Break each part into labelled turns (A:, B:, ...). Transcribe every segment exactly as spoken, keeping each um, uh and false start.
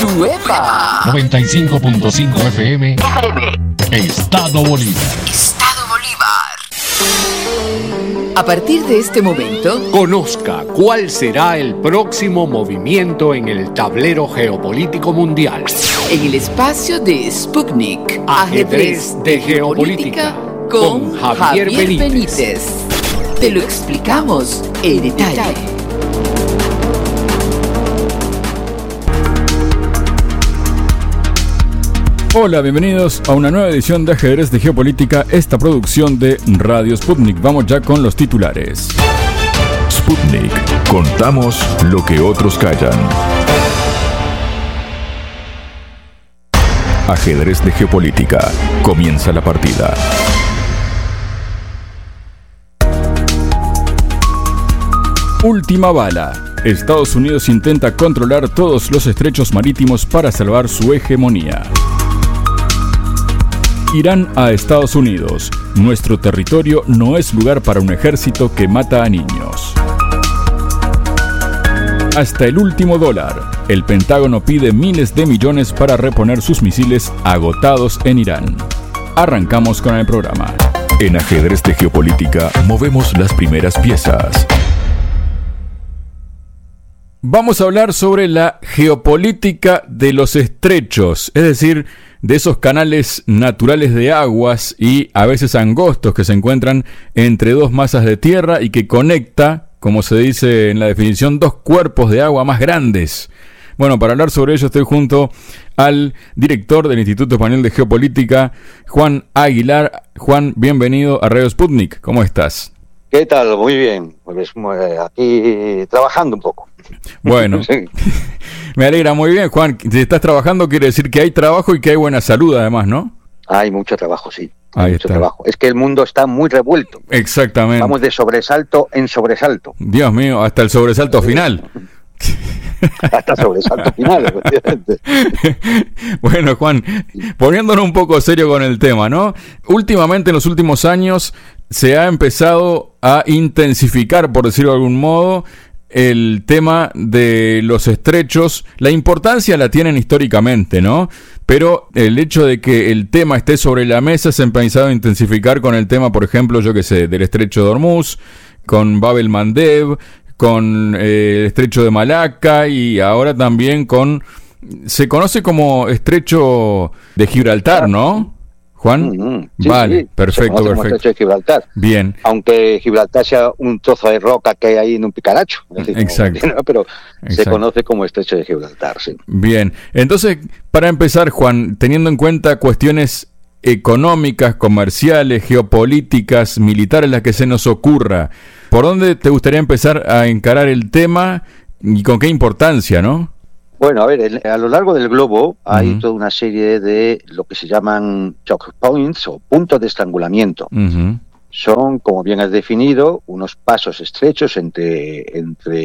A: ¡Uepa!
B: noventa y cinco punto cinco F M. Estado Bolívar.
A: Estado Bolívar. A partir de este momento,
C: conozca cuál será el próximo movimiento en el tablero geopolítico mundial.
A: En el espacio de Sputnik,
C: Ajedrez de Geopolítica, con Javier, Javier Benítez.
A: Benítez. Te lo explicamos en detalle.
D: Hola, bienvenidos a una nueva edición de Ajedrez de Geopolítica, esta producción de Radio Sputnik. Vamos ya con los titulares.
E: Sputnik. Contamos lo que otros callan. Ajedrez de Geopolítica. Comienza la partida.
D: Última bala. Estados Unidos intenta controlar todos los estrechos marítimos para salvar su hegemonía. Irán a Estados Unidos. Nuestro territorio no es lugar para un ejército que mata a niños. Hasta el último dólar. El Pentágono pide miles de millones para reponer sus misiles agotados en Irán. Arrancamos con el programa.
E: En Ajedrez de Geopolítica movemos las primeras piezas.
D: Vamos a hablar sobre la geopolítica de los estrechos, es decir, de esos canales naturales de aguas y a veces angostos que se encuentran entre dos masas de tierra y que conecta, como se dice en la definición, dos cuerpos de agua más grandes. Bueno, para hablar sobre ello estoy junto al director del Instituto Español de Geopolítica, Juan Aguilar. Juan, bienvenido a Radio Sputnik. ¿Cómo estás?
F: ¿Qué tal? Muy bien. Pues aquí trabajando un poco.
D: Bueno, sí. Me alegra muy bien, Juan. Si estás trabajando quiere decir que hay trabajo y que hay buena salud además, ¿no?
F: Hay mucho trabajo, sí. Hay
D: Ahí
F: mucho
D: está.
F: trabajo. Es que el mundo está muy revuelto.
D: Exactamente.
F: Vamos de sobresalto en sobresalto.
D: Dios mío, hasta el sobresalto final.
F: Hasta sobresalto final.
D: Bueno, Juan, poniéndonos un poco serio con el tema, ¿no? Últimamente, en los últimos años, se ha empezado a intensificar, por decirlo de algún modo, el tema de los estrechos. La importancia la tienen históricamente, ¿no? Pero el hecho de que el tema esté sobre la mesa se ha empezado a intensificar con el tema, por ejemplo, yo qué sé, del estrecho de Hormuz, con Bab el-Mandeb, con eh, el estrecho de Malaca y ahora también con... Se conoce como estrecho de Gibraltar, ¿no, Juan?
F: Mm-hmm. Sí,
D: vale,
F: sí.
D: perfecto,
F: Se conoce como
D: perfecto.
F: estrecho de Gibraltar.
D: Bien.
F: Aunque Gibraltar sea un trozo de roca que hay ahí en un picaracho. Es decir,
D: Exacto.
F: No, pero
D: Exacto.
F: se conoce como estrecho de Gibraltar, sí.
D: Bien. Entonces, para empezar, Juan, teniendo en cuenta cuestiones económicas, comerciales, geopolíticas, militares, las que se nos ocurra, ¿por dónde te gustaría empezar a encarar el tema y con qué importancia, no?
F: Bueno, a ver, a lo largo del globo hay
D: Uh-huh.
F: toda una serie de lo que se llaman choke points o puntos de estrangulamiento.
D: Uh-huh.
F: Son, como bien has definido, unos pasos estrechos entre,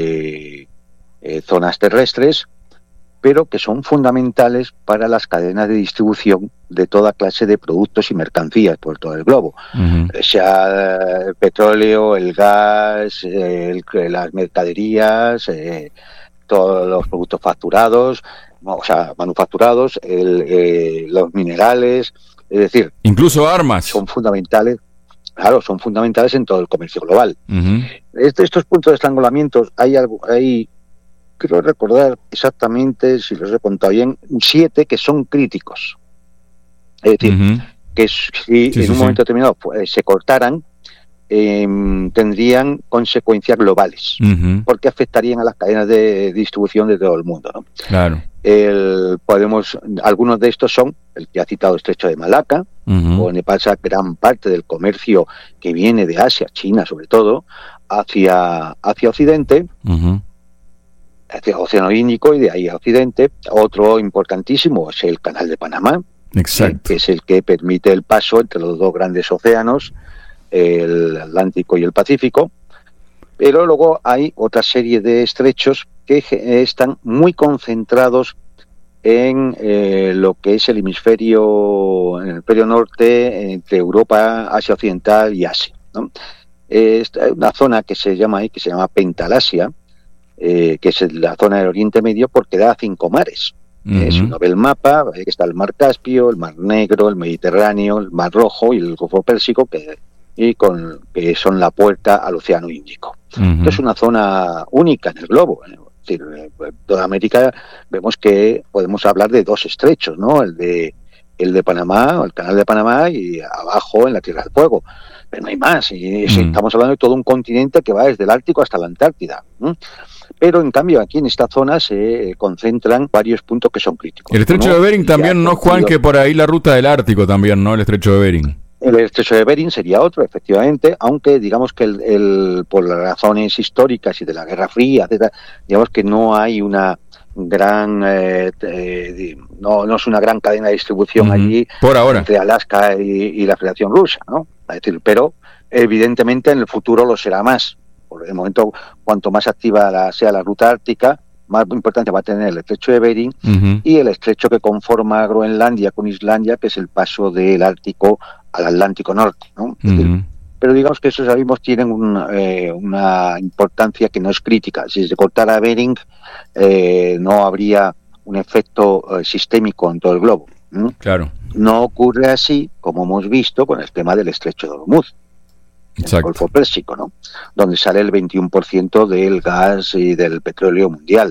F: entre eh, zonas terrestres, pero que son fundamentales para las cadenas de distribución de toda clase de productos y mercancías por todo el globo.
D: Uh-huh.
F: Sea el petróleo, el gas, el, las mercaderías, eh, todos los productos facturados, o sea, manufacturados, el, eh, los minerales, es decir...
D: Incluso armas.
F: Son fundamentales, claro, son fundamentales en todo el comercio global.
D: Uh-huh.
F: Este, estos puntos de estrangulamiento, hay algo, hay, quiero recordar exactamente, si los he contado bien, siete que son críticos. Es decir,
D: Uh-huh.
F: que si sí, en
D: sí,
F: un
D: sí.
F: momento determinado pues, se cortaran, eh, tendrían consecuencias globales,
D: Uh-huh.
F: porque afectarían a las cadenas de distribución de todo el mundo, ¿no?
D: Claro.
F: El, podemos, algunos de estos son el que ha citado Estrecho de Malaca,
D: Uh-huh.
F: donde pasa gran parte del comercio que viene de Asia, China sobre todo, hacia, hacia Occidente,
D: Uh-huh.
F: hacia el Océano Índico y de ahí a Occidente. Otro importantísimo es el Canal de Panamá,
D: Exacto.
F: que es el que permite el paso entre los dos grandes océanos, el Atlántico y el Pacífico. Pero luego hay otra serie de estrechos que están muy concentrados en eh, lo que es el hemisferio, en el hemisferio norte, entre Europa, Asia Occidental y Asia, ¿no? Es una zona que se llama ahí, que se llama Pentalasia, eh, que es la zona del Oriente Medio, porque da cinco mares. Uh-huh. Eh, si uno ve el mapa, ve que está el Mar Caspio, el Mar Negro, el Mediterráneo, el Mar Rojo y el Golfo Pérsico, que, y con, que son la puerta al Océano Índico. Uh-huh. Entonces es una zona única en el globo. ¿eh? Es decir, en toda América vemos que podemos hablar de dos estrechos, ¿no? El de el de Panamá, el Canal de Panamá, y abajo en la Tierra del Fuego. Pero no hay más. Y uh-huh. estamos hablando de todo un continente que va desde el Ártico hasta la Antártida. ¿eh? Pero en cambio aquí en esta zona se concentran varios puntos que son críticos.
D: El estrecho, ¿no?, de Bering también, ¿no, Juan? Que por ahí la ruta del Ártico también, ¿no? El estrecho de Bering.
F: El estrecho de Bering sería otro, efectivamente, aunque digamos que el, el, por las razones históricas y de la Guerra Fría, etcétera, digamos que no hay una gran eh, eh, no, no es una gran cadena de distribución uh-huh. allí
D: por ahora
F: entre Alaska y, y la Federación Rusa, ¿no? Es decir, pero evidentemente en el futuro lo será más. Por el momento, cuanto más activa la, sea la ruta ártica, más importancia va a tener el estrecho de Bering uh-huh. y el estrecho que conforma Groenlandia con Islandia, que es el paso del Ártico al Atlántico Norte, ¿no? Es decir, uh-huh. pero digamos que esos abismos tienen un, eh, una importancia que no es crítica. Si se cortara Bering, eh, no habría un efecto eh, sistémico en todo el globo. ¿eh?
D: Claro.
F: No ocurre así, como hemos visto, con el tema del estrecho de Hormuz, el Golfo Pérsico, ¿no? Donde sale el veintiuno por ciento del gas y del petróleo mundial.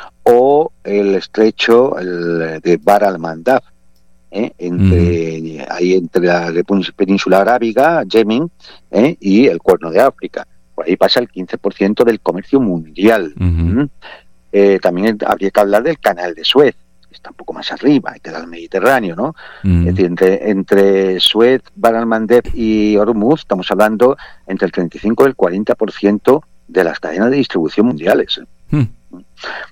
F: O el estrecho el de Bab al-Mandab, ¿eh? entre, mm. ahí entre la península arábiga, Yemen, ¿eh? y el Cuerno de África. Por ahí pasa el quince por ciento del comercio mundial. Uh-huh. ¿eh? Eh, también habría que hablar del Canal de Suez, que está un poco más arriba, que da el Mediterráneo, ¿no? Uh-huh. Es decir, entre, entre Suez, Bab al-Mandeb y Hormuz estamos hablando entre el treinta y cinco y el cuarenta por ciento de las cadenas de distribución mundiales. ¿eh? Uh-huh.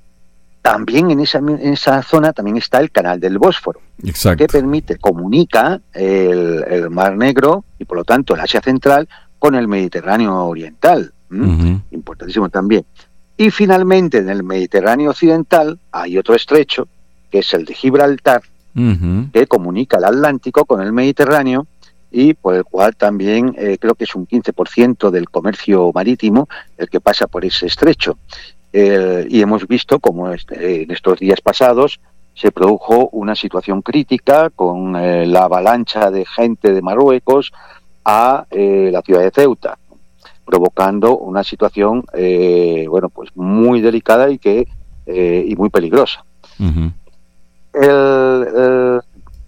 F: También en esa, en esa zona también está el Canal del Bósforo,
D: Exacto.
F: que permite, comunica el, el Mar Negro y por lo tanto el Asia Central con el Mediterráneo Oriental. Uh-huh. Importantísimo también. Y finalmente en el Mediterráneo Occidental hay otro estrecho, que es el de Gibraltar, uh-huh. que comunica el Atlántico con el Mediterráneo y por el cual también eh, creo que es un quince por ciento del comercio marítimo el que pasa por ese estrecho. Eh, y hemos visto como este, en estos días pasados se produjo una situación crítica con eh, la avalancha de gente de Marruecos a eh, la ciudad de Ceuta, provocando una situación eh, bueno pues muy delicada y que eh, y muy peligrosa. Uh-huh. el, el,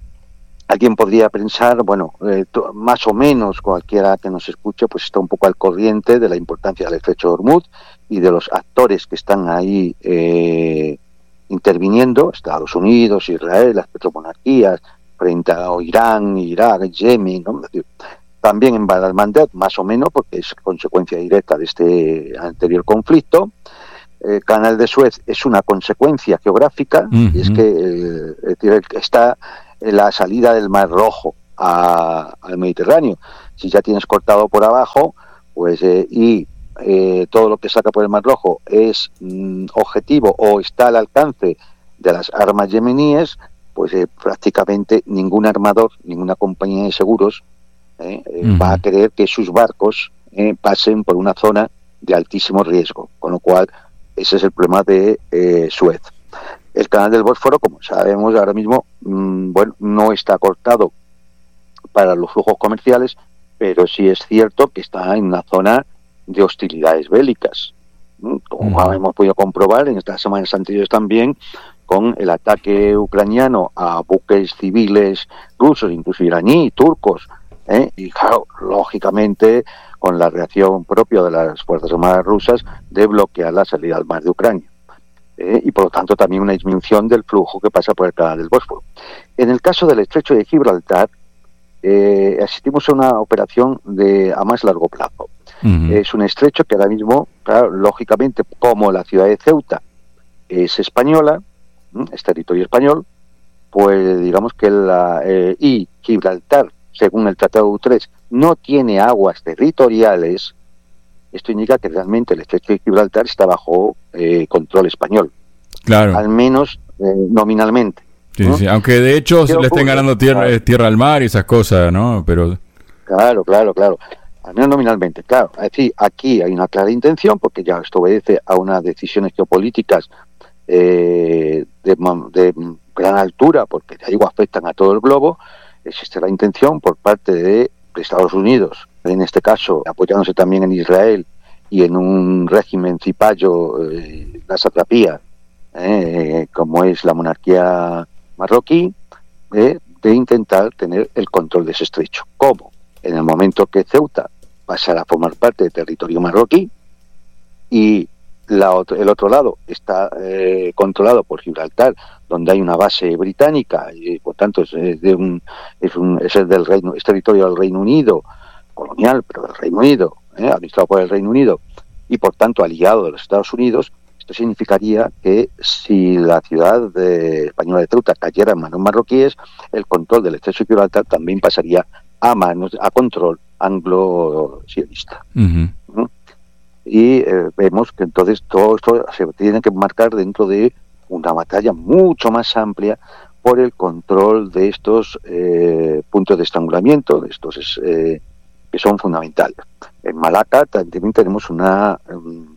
F: alguien podría pensar, bueno, eh, to, más o menos cualquiera que nos escuche pues está un poco al corriente de la importancia del estrecho de Hormuz y de los actores que están ahí eh, interviniendo, Estados Unidos, Israel, las petromonarquías, frente a Irán, Irak, Yemen, ¿no? Es decir, también en Bab al-Mandeb, más o menos, porque es consecuencia directa de este anterior conflicto. El Canal de Suez es una consecuencia geográfica, uh-huh. y es que eh, es decir, está en la salida del Mar Rojo a, al Mediterráneo. Si ya tienes cortado por abajo, pues eh, y eh, todo lo que saca por el Mar Rojo es mm, objetivo o está al alcance de las armas yemeníes, pues eh, prácticamente ningún armador, ninguna compañía de seguros eh, uh-huh. va a querer que sus barcos eh, pasen por una zona de altísimo riesgo, con lo cual ese es el problema de eh, Suez. El Canal del Bósforo, como sabemos ahora mismo, mmm, bueno, no está cortado para los flujos comerciales, pero sí es cierto que está en una zona de hostilidades bélicas, ¿Mm? como uh-huh. hemos podido comprobar en estas semanas anteriores también, con el ataque ucraniano a buques civiles rusos, incluso iraní, turcos, ¿eh? y claro, lógicamente con la reacción propia de las Fuerzas Armadas rusas de bloquear la salida al mar de Ucrania. Eh, y por lo tanto también una disminución del flujo que pasa por el Canal del Bósforo. En el caso del estrecho de Gibraltar, eh, asistimos a una operación de a más largo plazo. Uh-huh. Es un estrecho que ahora mismo, claro, lógicamente, como la ciudad de Ceuta es española, es territorio español, pues digamos que la eh, y Gibraltar, según el Tratado de Utrecht, no tiene aguas territoriales. Esto indica que realmente el estrecho de Gibraltar está bajo eh, control español.
D: Claro.
F: Al menos eh, nominalmente.
D: Sí,
F: ¿no?
D: sí. Aunque de hecho le estén ganando tierra,
F: claro.
D: tierra al mar y esas cosas, ¿no? Pero
F: Claro, claro, claro. Al menos nominalmente, claro. Es decir, aquí hay una clara intención, porque ya esto obedece a unas decisiones geopolíticas eh, de, de gran altura, porque ya digo, afectan a todo el globo, existe la intención por parte de Estados Unidos, en este caso apoyándose también en Israel y en un régimen cipayo, eh, la satrapía, eh, como es la monarquía marroquí, eh, de intentar tener el control de ese estrecho. ¿Cómo? En el momento que Ceuta pasará a formar parte del territorio marroquí y la otro, el otro lado está eh, controlado por Gibraltar, donde hay una base británica y por tanto es, de un, es, un, es el del Reino, es territorio del Reino Unido, colonial, pero del Reino Unido, eh, administrado por el Reino Unido y por tanto aliado de los Estados Unidos. Esto significaría que si la ciudad de, española de Ceuta cayera en manos marroquíes, el control del estrecho de Gibraltar también pasaría a manos, a control anglo-sionista. Uh-huh. ¿Mm? Y eh, vemos que entonces todo esto se tiene que marcar dentro de una batalla mucho más amplia por el control de estos eh, puntos de estrangulamiento, de estos eh, que son fundamentales. En Malaca también tenemos una um,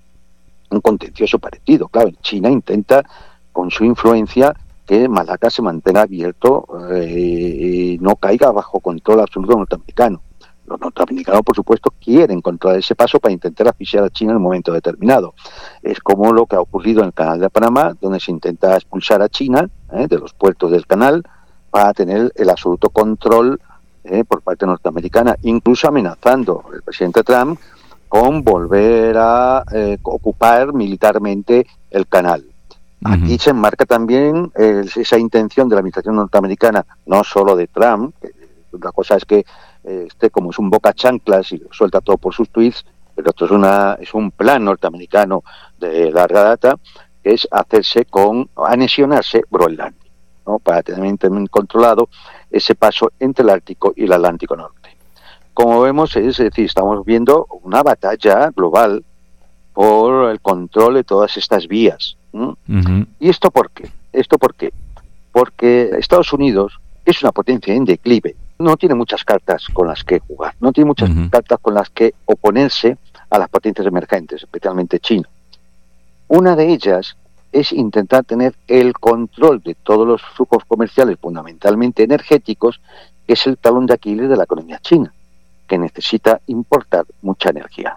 F: un contencioso parecido. Claro, China intenta con su influencia que Malaca se mantenga abierto eh, y no caiga bajo control absoluto norteamericano. Los norteamericanos, por supuesto, quieren controlar ese paso para intentar asfixiar a China en un momento determinado. Es como lo que ha ocurrido en el Canal de Panamá, donde se intenta expulsar a China eh, de los puertos del canal para tener el absoluto control eh, por parte norteamericana, incluso amenazando el presidente Trump con volver a eh, ocupar militarmente el canal. Uh-huh. Aquí se enmarca también eh, esa intención de la administración norteamericana, no solo de Trump. La cosa es que eh, este, como es un boca chanclas y suelta todo por sus tweets, pero esto es una es un plan norteamericano de larga data, que es hacerse con, anexionarse Groenlandia, ¿no? Para tener controlado ese paso entre el Ártico y el Atlántico Norte. Como vemos, es decir, estamos viendo una batalla global por el control de todas estas vías. ¿Mm? Uh-huh. ¿Y esto por qué? ¿Esto por qué? Porque Estados Unidos es una potencia en declive, no tiene muchas cartas con las que jugar, no tiene muchas uh-huh. cartas con las que oponerse a las potencias emergentes, especialmente China. Una de ellas es intentar tener el control de todos los flujos comerciales, fundamentalmente energéticos, que es el talón de Aquiles de la economía china, que necesita importar mucha energía.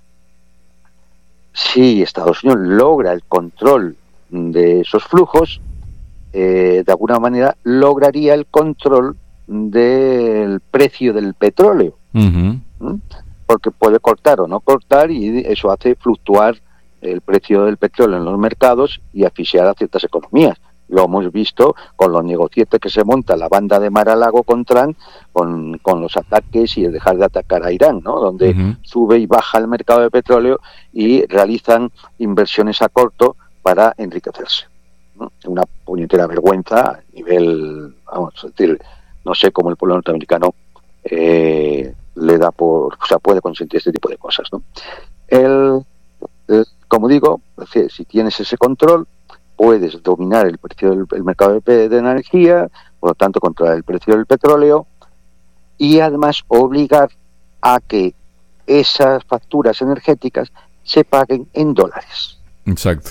F: Si Estados Unidos logra el control de esos flujos, eh, de alguna manera lograría el control del precio del petróleo. Uh-huh. ¿Mm? Porque puede cortar o no cortar y eso hace fluctuar el precio del petróleo en los mercados y asfixiar a ciertas economías. Lo hemos visto con los negocietes que se monta la banda de Mar-a-Lago con Trump, con, con los ataques y el dejar de atacar a Irán, ¿no? Donde uh-huh. sube y baja el mercado de petróleo y realizan inversiones a corto para enriquecerse, ¿no? Una puñetera vergüenza a nivel, vamos a decir, no sé cómo el pueblo norteamericano eh, le da por, o sea, puede consentir este tipo de cosas, ¿no? El, el, como digo, si tienes ese control, puedes dominar el precio del el mercado de, de energía, por lo tanto controlar el precio del petróleo y además obligar a que esas facturas energéticas se paguen en dólares.
D: Exacto.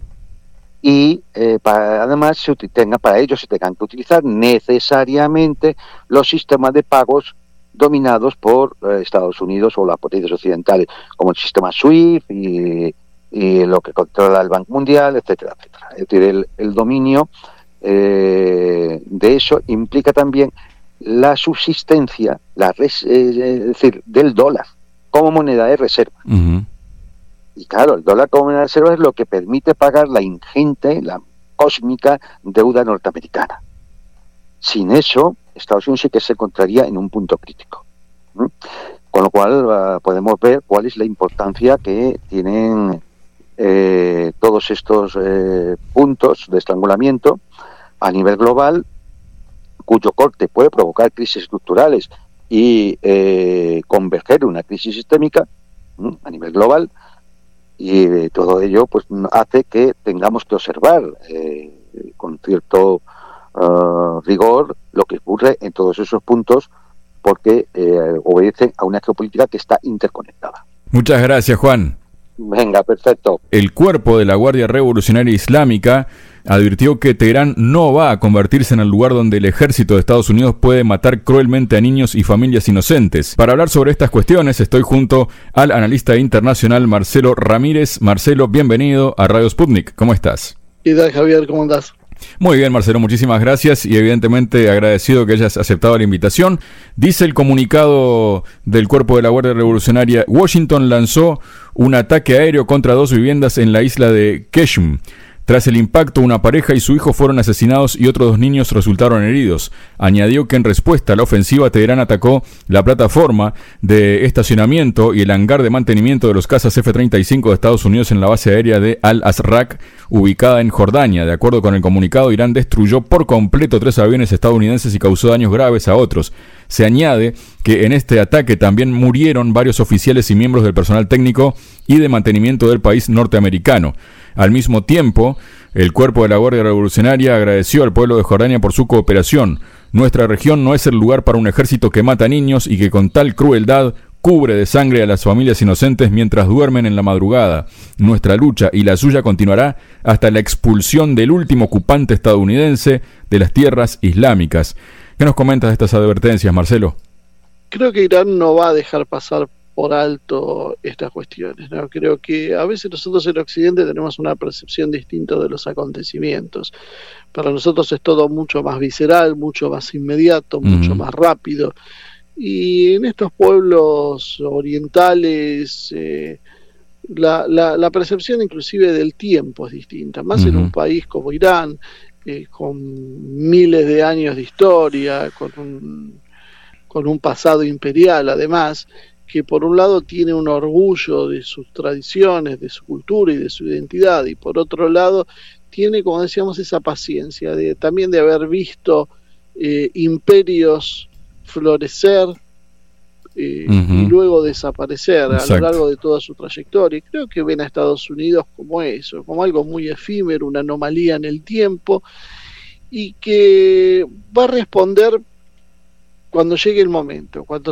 F: Y eh, para, además se tenga, para ello se tengan que utilizar necesariamente los sistemas de pagos dominados por eh, Estados Unidos o las potencias occidentales, como el sistema SWIFT y y lo que controla el Banco Mundial, etcétera, etcétera. Es decir, el, el dominio eh, de eso implica también la subsistencia, la res, eh, es decir, del dólar como moneda de reserva. Uh-huh. Y claro, el dólar como moneda de reserva es lo que permite pagar la ingente, la cósmica deuda norteamericana. Sin eso, Estados Unidos sí que se encontraría en un punto crítico. ¿Mm? Con lo cual uh, podemos ver cuál es la importancia que tienen Eh, todos estos eh, puntos de estrangulamiento a nivel global, cuyo corte puede provocar crisis estructurales y eh, converger una crisis sistémica ¿m? a nivel global, y eh, todo ello pues hace que tengamos que observar eh, con cierto uh, rigor lo que ocurre en todos esos puntos, porque eh, obedecen a una geopolítica que está interconectada.
D: Muchas gracias, Juan.
F: Venga, perfecto.
D: El cuerpo de la Guardia Revolucionaria Islámica advirtió que Teherán no va a convertirse en el lugar donde el ejército de Estados Unidos puede matar cruelmente a niños y familias inocentes. Para hablar sobre estas cuestiones estoy junto al analista internacional Marcelo Ramírez. Marcelo, bienvenido a Radio Sputnik. ¿Cómo estás?
G: ¿Qué tal, Javier? ¿Cómo andás?
D: Muy bien, Marcelo, muchísimas gracias y evidentemente agradecido que hayas aceptado la invitación. Dice el comunicado del Cuerpo de la Guardia Revolucionaria: Washington lanzó un ataque aéreo contra dos viviendas en la isla de Qeshm. Tras el impacto, una pareja y su hijo fueron asesinados y otros dos niños resultaron heridos. Añadió que en respuesta a la ofensiva, Teherán atacó la plataforma de estacionamiento y el hangar de mantenimiento de los cazas F treinta y cinco de Estados Unidos en la base aérea de Al-Azraq, ubicada en Jordania. De acuerdo con el comunicado, Irán destruyó por completo tres aviones estadounidenses y causó daños graves a otros. Se añade que en este ataque también murieron varios oficiales y miembros del personal técnico y de mantenimiento del país norteamericano. Al mismo tiempo, el Cuerpo de la Guardia Revolucionaria agradeció al pueblo de Jordania por su cooperación. Nuestra región no es el lugar para un ejército que mata niños y que con tal crueldad cubre de sangre a las familias inocentes mientras duermen en la madrugada. Nuestra lucha y la suya continuará hasta la expulsión del último ocupante estadounidense de las tierras islámicas. ¿Qué nos comentas de estas advertencias, Marcelo?
G: Creo que Irán no va a dejar pasar por alto estas cuestiones, ¿no? Creo que a veces nosotros en Occidente tenemos una percepción distinta de los acontecimientos. Para nosotros es todo mucho más visceral, mucho más inmediato, uh-huh. mucho más rápido. Y en estos pueblos orientales eh, la, la, la percepción inclusive del tiempo es distinta, más uh-huh. en un país como Irán, eh, con miles de años de historia, con un, con un pasado imperial además, que por un lado tiene un orgullo de sus tradiciones, de su cultura y de su identidad, y por otro lado tiene, como decíamos, esa paciencia de también de haber visto eh, imperios florecer eh, uh-huh. y luego desaparecer. Exacto. A lo largo de toda su trayectoria. Y creo que ven a Estados Unidos como eso, como algo muy efímero, una anomalía en el tiempo, y que va a responder cuando llegue el momento, cuando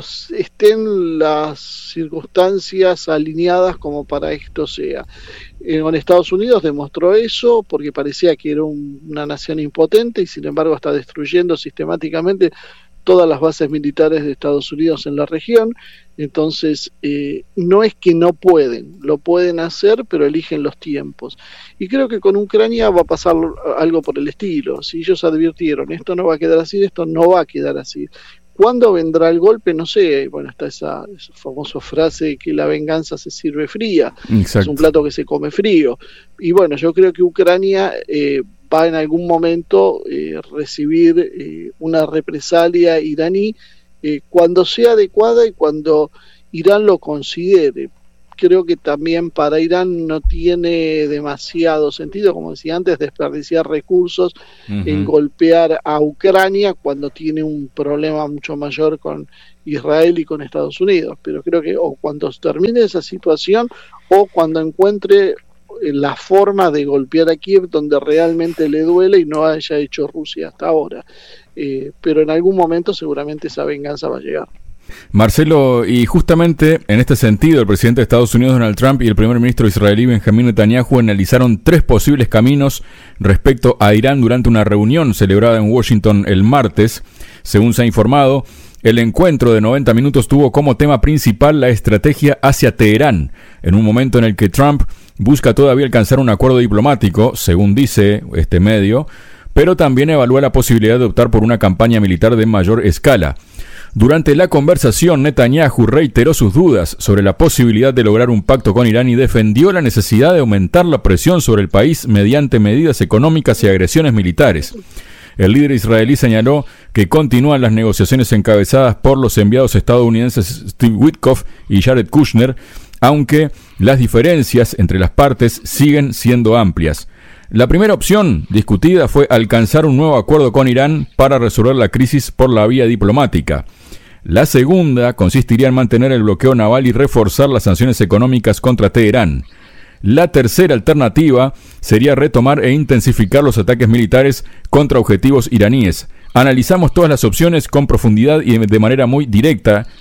G: estén las circunstancias alineadas como para esto sea. Eh, con Estados Unidos demostró eso porque parecía que era un, una nación impotente y sin embargo está destruyendo sistemáticamente todas las bases militares de Estados Unidos en la región. Entonces eh, no es que no pueden, lo pueden hacer, pero eligen los tiempos. Y creo que con Ucrania va a pasar algo por el estilo. Si ellos advirtieron, esto no va a quedar así, esto no va a quedar así. ¿Cuándo vendrá el golpe? No sé. Bueno, está esa, esa famosa frase que la venganza se sirve fría. Exacto. Es un plato que se come frío. Y bueno, yo creo que Ucrania eh, va en algún momento eh, recibir eh, una represalia iraní eh, cuando sea adecuada y cuando Irán lo considere. Creo que también para Irán no tiene demasiado sentido, como decía antes, desperdiciar recursos uh-huh. en golpear a Ucrania cuando tiene un problema mucho mayor con Israel y con Estados Unidos. Pero creo que o cuando termine esa situación o cuando encuentre la forma de golpear a Kiev donde realmente le duele y no haya hecho Rusia hasta ahora. Eh, pero en algún momento seguramente esa venganza va a llegar.
D: Marcelo, y justamente en este sentido, el presidente de Estados Unidos, Donald Trump, y el primer ministro israelí, Benjamín Netanyahu, analizaron tres posibles caminos respecto a Irán durante una reunión celebrada en Washington el martes. Según se ha informado, el encuentro de noventa minutos tuvo como tema principal la estrategia hacia Teherán, en un momento en el que Trump busca todavía alcanzar un acuerdo diplomático, según dice este medio, pero también evalúa la posibilidad de optar por una campaña militar de mayor escala. Durante la conversación, Netanyahu reiteró sus dudas sobre la posibilidad de lograr un pacto con Irán y defendió la necesidad de aumentar la presión sobre el país mediante medidas económicas y agresiones militares. El líder israelí señaló que continúan las negociaciones encabezadas por los enviados estadounidenses Steve Witkoff y Jared Kushner, aunque las diferencias entre las partes siguen siendo amplias. La primera opción discutida fue alcanzar un nuevo acuerdo con Irán para resolver la crisis por la vía diplomática. La segunda consistiría en mantener el bloqueo naval y reforzar las sanciones económicas contra Teherán. La tercera alternativa sería retomar e intensificar los ataques militares contra objetivos iraníes. Analizamos todas las opciones con profundidad y de manera muy directa,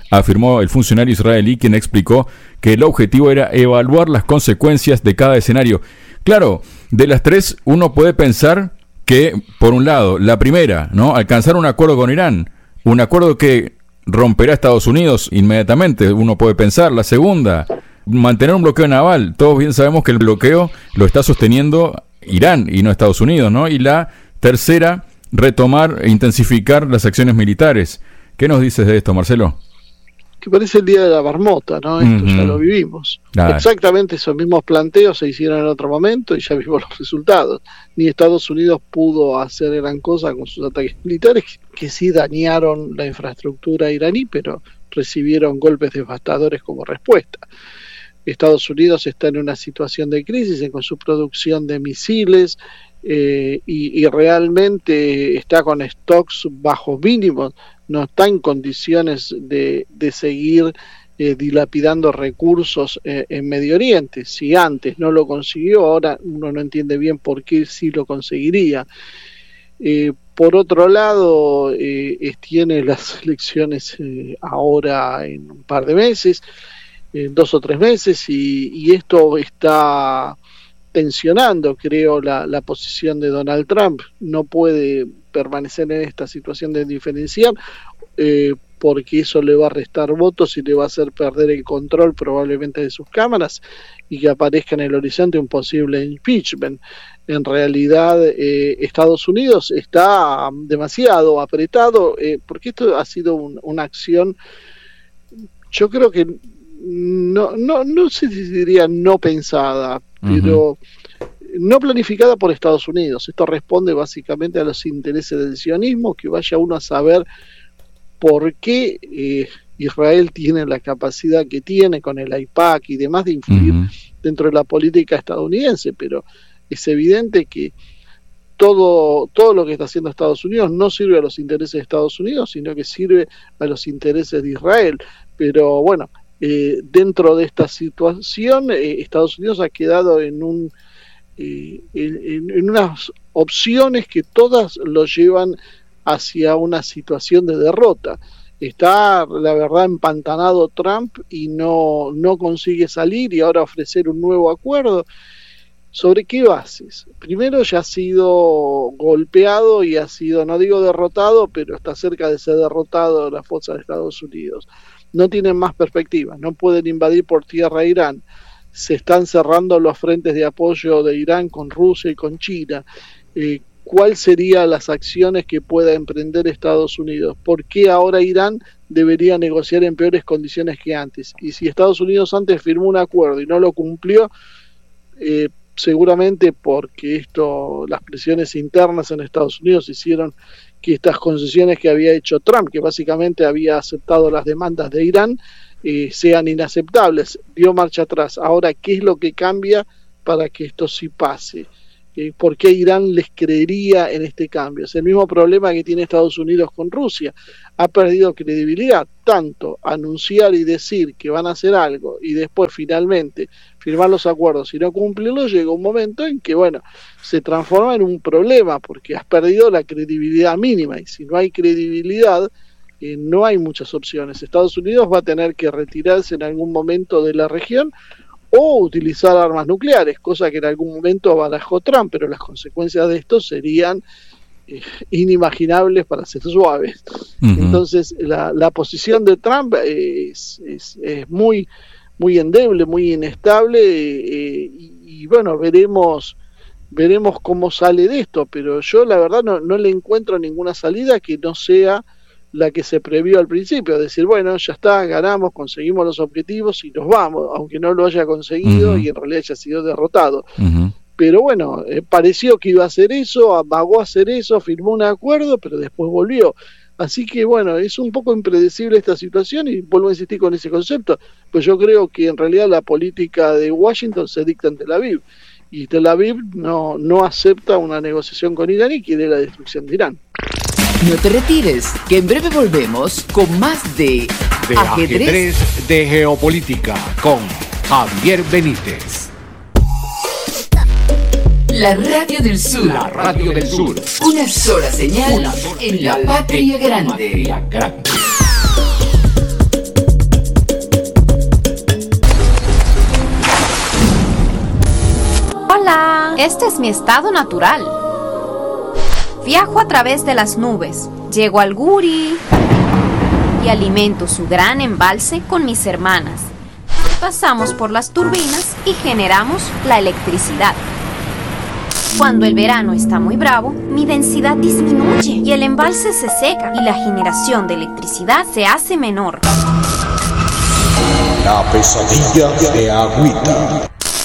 D: afirmó el funcionario israelí, quien explicó que el objetivo era evaluar las consecuencias de cada escenario. Claro, de las tres uno puede pensar que, por un lado, la primera, ¿no?, alcanzar un acuerdo con Irán, un acuerdo que romperá a Estados Unidos inmediatamente, uno puede pensar. La segunda, mantener un bloqueo naval. Todos bien sabemos que el bloqueo lo está sosteniendo Irán y no Estados Unidos, ¿no? Y la tercera, retomar e intensificar las acciones militares. ¿Qué nos dices de esto, Marcelo?
G: Que parece el día de la marmota, ¿no? Esto uh-huh. ya lo vivimos. Claro. Exactamente esos mismos planteos se hicieron en otro momento y ya vimos los resultados. Ni Estados Unidos pudo hacer gran cosa con sus ataques militares, que sí dañaron la infraestructura iraní, pero recibieron golpes devastadores como respuesta. Estados Unidos está en una situación de crisis con su producción de misiles eh, y, y realmente está con stocks bajos mínimos. No está en condiciones de, de seguir eh, dilapidando recursos eh, en Medio Oriente. Si antes no lo consiguió, ahora uno no entiende bien por qué sí lo conseguiría. Eh, por otro lado, eh, tiene las elecciones eh, ahora en un par de meses, en dos o tres meses, y, y esto está tensionando, creo, la, la posición de Donald Trump. No puede permanecer en esta situación de diferenciar, eh, porque eso le va a restar votos y le va a hacer perder el control probablemente de sus cámaras y que aparezca en el horizonte un posible impeachment. En realidad, eh, Estados Unidos está demasiado apretado, eh, porque esto ha sido un, una acción, yo creo que no, no, no sé si diría no pensada, pero uh-huh. no planificada por Estados Unidos. Esto responde básicamente a los intereses del sionismo, que vaya uno a saber por qué eh, Israel tiene la capacidad que tiene con el AIPAC y demás de influir uh-huh. dentro de la política estadounidense, pero es evidente que todo, todo lo que está haciendo Estados Unidos no sirve a los intereses de Estados Unidos, sino que sirve a los intereses de Israel. Pero bueno, eh, dentro de esta situación, eh, Estados Unidos ha quedado en un eh, en, en unas opciones que todas lo llevan hacia una situación de derrota. Está, la verdad, empantanado Trump y no, no consigue salir, y ahora ofrecer un nuevo acuerdo. ¿Sobre qué bases? Primero, ya ha sido golpeado y ha sido, no digo derrotado, pero está cerca de ser derrotado las fuerzas de Estados Unidos. No tienen más perspectivas, no pueden invadir por tierra a Irán. Se están cerrando los frentes de apoyo de Irán con Rusia y con China. Eh, ¿Cuáles serían las acciones que pueda emprender Estados Unidos? ¿Por qué ahora Irán debería negociar en peores condiciones que antes? Y si Estados Unidos antes firmó un acuerdo y no lo cumplió, eh, seguramente porque esto, las presiones internas en Estados Unidos hicieron que estas concesiones que había hecho Trump, que básicamente había aceptado las demandas de Irán, eh, sean inaceptables. Dio marcha atrás. Ahora, ¿qué es lo que cambia para que esto sí pase? Eh, ¿Por qué Irán les creería en este cambio? Es el mismo problema que tiene Estados Unidos con Rusia. Ha perdido credibilidad, tanto anunciar y decir que van a hacer algo y después finalmente firmar los acuerdos y no cumplirlos. Llega un momento en que, bueno, se transforma en un problema porque has perdido la credibilidad mínima, y si no hay credibilidad, eh, no hay muchas opciones. Estados Unidos va a tener que retirarse en algún momento de la región o utilizar armas nucleares, cosa que en algún momento barajó Trump, pero las consecuencias de esto serían eh, inimaginables, para ser suaves. Uh-huh. Entonces la, la posición de Trump es, es, es muy, muy endeble, muy inestable, eh, y, y bueno, veremos veremos cómo sale de esto, pero yo la verdad no, no le encuentro ninguna salida que no sea la que se previó al principio, decir, bueno, ya está, ganamos, conseguimos los objetivos y nos vamos, aunque no lo haya conseguido uh-huh. y en realidad haya sido derrotado. Uh-huh. Pero bueno, eh, pareció que iba a hacer eso, amagó a hacer eso, firmó un acuerdo, pero después volvió. Así que bueno, es un poco impredecible esta situación, y vuelvo a insistir con ese concepto, pues yo creo que en realidad la política de Washington se dicta en Tel Aviv, y Tel Aviv no, no acepta una negociación con Irán y quiere la destrucción de Irán.
A: No te retires, que en breve volvemos con más de,
C: de ajedrez. ajedrez de Geopolítica con Javier Benítez.
A: La Radio del Sur.
C: La Radio del Sur.
A: Una sola señal, Una sola en, señal la patria en la patria grande.
C: grande.
H: Hola, este es mi estado natural. Viajo a través de las nubes, llego al Guri y alimento su gran embalse con mis hermanas. Pasamos por las turbinas y generamos la electricidad. Cuando el verano está muy bravo, mi densidad disminuye y el embalse se seca y la generación de electricidad se hace menor.
I: La pesadilla de Agüita.